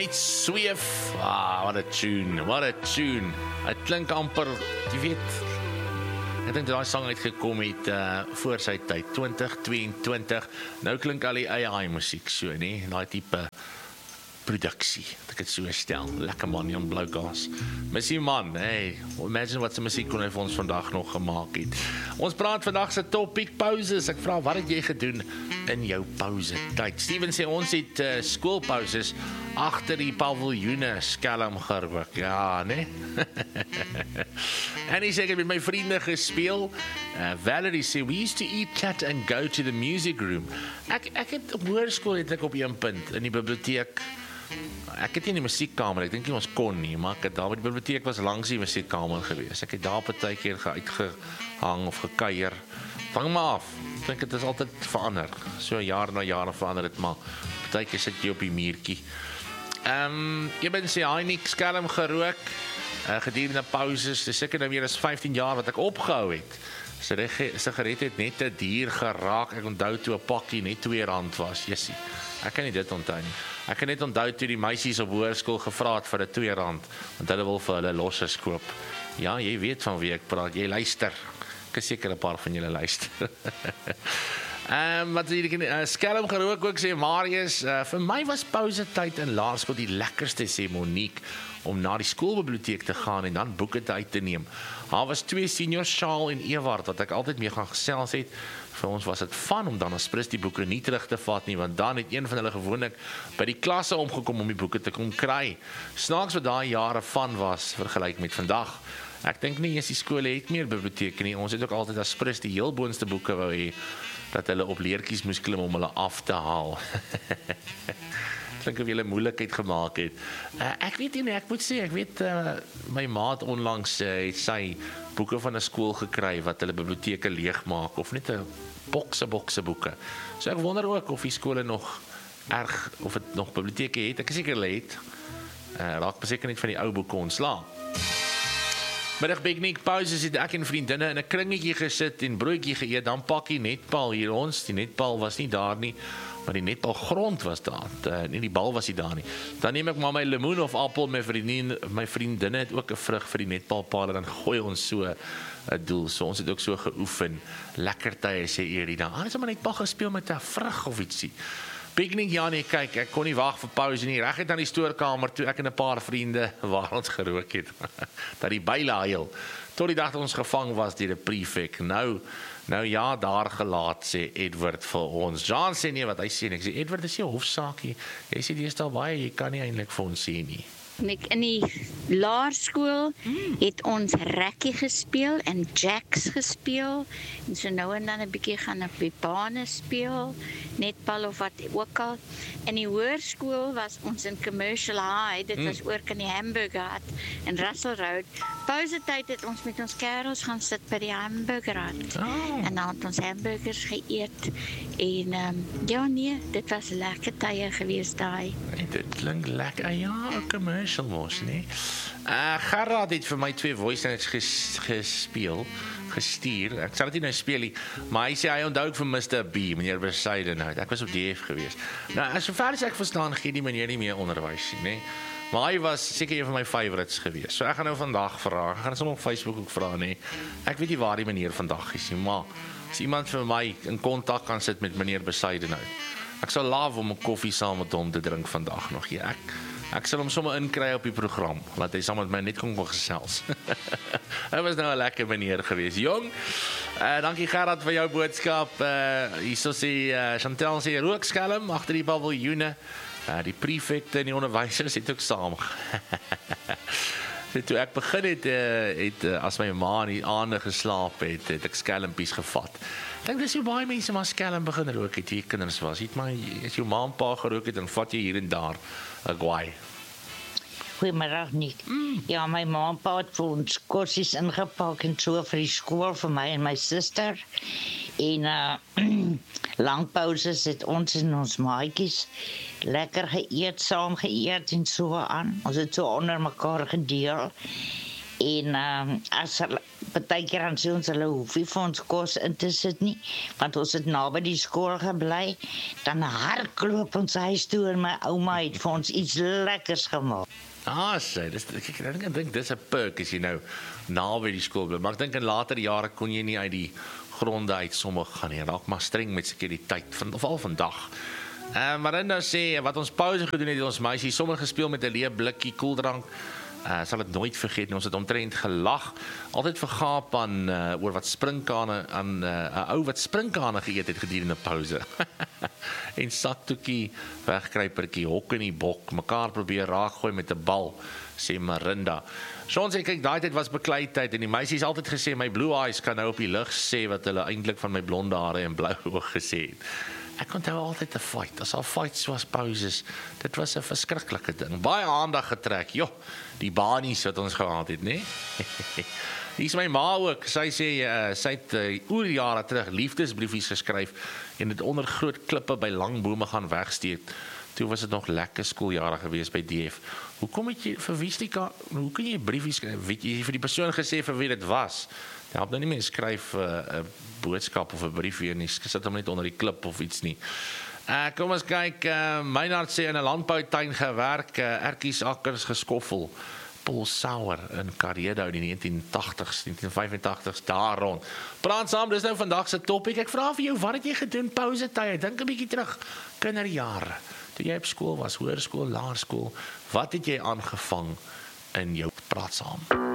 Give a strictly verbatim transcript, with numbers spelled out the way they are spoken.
Sweef, ah, wat 'n tune, wat 'n tune. Het klink amper, jy weet, ek dink daai sang uitgekom het uh, voor sy tyd, twintig tweeëntwintig. Nou klink al die A I musiek so, nee, daai tipe produksie, dat ek het so stel. Lekker man, Jan Blougas. Missie man, hey, imagine wat sy musiek kon hy vir ons vandag nog gemaak het. Ons praat vandag se topic pauses. Ek vra, wat het jy gedoen in jou pause tyd? Steven sê ons het uh, skoolpauses agter die paviljoene skelm gerook. Ja, nee. En hy sê ek het met my vriende gespeel. Uh, Valerie sê we used to eat, chat and go to the music room. Ek ek het op hoërskool het ek op een punt in die biblioteek. Ek het nie in die musiekkamer, ek dink nie ons kon nie, maar ek het daar by die biblioteek was langs die musiekkamer gewees. Ek het daar partykeer uitgehang of gekuier. Vang maar af. Ek dink dit is altyd verander. So jaar na jaar verander dit maar. Partykeer sit jy op die muurtjie. Ehm, um, jy ben sê hy niks skelm gerook. Uh, gedurende pauses, dis seker nou meer as vyftien jaar wat ek opgehou het. Sigaret het net 'n dier geraak. Ek onthou toe 'n pakkie net twee rand was. Jessie. Ek kan nie dit onthou nie. Ek kan net onthou toe die meisies op hoërskool gevra het vir 'n twee rand, want hulle wil vir hulle losses koop. Ja, jy weet van wie ek praat. Jy luister. Ek is seker 'n paar van julle luister. Ehm um, wat hierdie uh, skelm gerook ook sê Marius, uh, vir my was pausetyd in laerskool die lekkerste, sê Monique, om na die skoolbiblioteek te gaan en dan boeke te uit te neem. Daar was twee seniors, Charles en Ewart, wat ek altyd mee gaan gesels het. Vir ons was dit van om dan as prins die boeke nie terug te vat nie, want dan het een van hulle gewoonlik by die klasse omgekom om die boeke te kom kry. Snaaks wat daai jare van was vergelyk met vandag. Ek dink nie eens die skole het meer biblioteke nie. Ons het ook altyd as prins die heel boonste boeke wou hê, dat hulle op leertjies moes klim om hulle af te haal. Klink of julle moeilikheid gemaak het. Uh, ek weet nie, ek moet sê, ek weet, uh, my maat onlangs uh, het sy boeke van 'n skool gekry, wat hulle biblioteke leegmaak, of net 'n bokse, bokse boeke. So ek wonder ook of die skole nog erg, of het nog biblioteke het, ek is seker hulle het, uh, raak beseker net van die ou boeke ontslaan. Middag piknik, pauses het ek en vriendinne in 'n kringetjie gesit en broodjie geëet, dan pakkie netbal hier ons, die netbal was nie daar nie, maar die netbal grond was daar, uh, nie die bal was nie daar nie. Dan neem ek maar my lemoen of appel, my vriendin, my vriendinne het ook 'n vrug vir die netbalpaal, dan gooi ons so 'n doel, so ons het ook so geoefen, lekker tye sê Erida, ah, ons het maar netbal gespeel met 'n vrug of ietsie. Piknik, ja nee, kyk, ek kon nie wag vir pauze nie, reg het aan die stoorkamer toe ek en 'n paar vriende waar ons gerook het, dat die byle huil, tot die dag dat ons gevang was deur 'n prefek. Nou, nou ja, daar gelaat, sê Edward vir ons. John sê nie wat hy sê nie, ek sê, Edward, is jy hofsaakie, jy sê, die is al baie, jy kan nie eintlik vir ons sê nie. In die laerskool het ons rekkie gespeel en jacks gespeel en so nou en dan 'n bietjie gaan op die bane speel, netbal of wat ook al. In die hoërskool was ons in Commercial High, dit was oor kan die Hamburger Hut in Russell Road. Pausetyd het ons met ons kerels gaan sit by die Hamburger Hut. Oh. En dan het ons hamburgers geëet en um, ja nee, dit was lekker tye gewees daai. Dit klink lekker, ja, commercial mos, nee. Uh, Gerard het vir my twee voice notes ges, gespeel, gestuur. Ek sal dit nie nou speel nie, maar hy sê hy onthou ek vir mister B, meneer Besuidenhout. Ek was op D F gewees. Nou, as sover as ek verstaan, gee die meneer nie meer onderwys nie, nee. Maar hy was seker een van my favorites gewees. So ek gaan nou vandag vra, ek gaan sommer op Facebook ook vra, nee. Ek weet nie waar die meneer vandag is nie, maar as iemand vir my in kontak kan sit met meneer Besuidenhout, ek sal love om 'n koffie saam met hom te drink vandag nog. Ja, ek Ek sal hom sommer inkry op die program, laat hy saam met my net kom gesels. Hy was nou 'n lekker meneer gewees. Jong, uh, dankie Gerard vir jou boodskap. Uh, Hierso sê uh, Chantel sê rookskelm agter die paviljoene. Uh, die prefekte en die onderwysers het ook saam. Toe ek begin het, uh, het uh, as my ma in die aande geslaap het, het ek skelmpies gevat. Ek dink dis hoe baie mense maar skelm begin rook het, hier kinders was. Het maar, as jou ma en pa gerook het, dan vat jy hier en daar 'n gwaai. Goeiemiddag, Nick. Mm. Ja, my ma en pa het vir ons kossies ingepak en so vir die skool, vir my en my suster. En uh, lang pauses het ons en ons maatjies lekker geëet, saam geëet en so aan. Ons het so onder mekaar gedeel. En um, as hulle, partykeer dan sê ons hulle hoef nie vir ons kos in te sit nie, want ons het naby die skool gebly, dan hardloop ons huis toe en my ouma het vir ons iets lekkers gemaak. Ah, sê, dis ek ek dink ek dink dis 'n perk as jy nou naby die skool bly, maar ek dink in later jare kon jy nie uit die gronde uit sommer gaan nie, raak maar streng met sekuriteit, van of al vandag. Uh, Marinda sê, wat ons pause gedoen het, ons meisie sommer gespeel met 'n leë blikkie koeldrank. Uh, sal dit nooit vergeet nie, ons het omtrent gelag, altyd vergaap aan, uh, oor wat springkane, aan 'n uh, ou wat springkane geëet het gedurende pause. En saktoekie, wegkruipertjie, hok in die bok, mekaar probeer raakgooi met 'n bal, sê Marinda. Sean sê, kyk, daai tyd was beklei tyd, en die meisies altyd gesê, my blue eyes kan nou op die lig sê, wat hulle eintlik van my blonde hare en blou oog gesê het. Ek onthou altyd 'n fight, as al fights was pauses, dit was 'n verskriklike ding, baie aandag getrek, joh, die banies wat ons gehad het, nee? Hier is my ma ook, sy sê, uh, sy het uh, oor jare terug liefdesbriefies geskryf, en het onder groot klippe by lang bome gaan wegsteek. Toe was dit nog lekker skooljare gewees by D F. Hoekom het jy, vir wie is die, hoe kan jy briefies skryf, weet jy, vir die persoon gesê vir wie dit was? Dit help nou nie meer skryf 'n uh, boodskap of 'n brief weer nie, sit hom net onder die klip of iets nie. Uh, kom ons kyk, uh, Meinhard sê in 'n landboutuin gewerk, uh, ertjies akkers geskoffel, Paul Sauer in Karedo in die negentien tagtigs, negentien vyfentagtigs, daar rond. Praat saam, dis nou vandag se topic. Ek vra vir jou, wat het jy gedoen pausetye? Dink 'n bietjie terug, kinderjare, toe jy op skool was, hoërskool, laerskool, wat het jy aangevang in jou praat saam?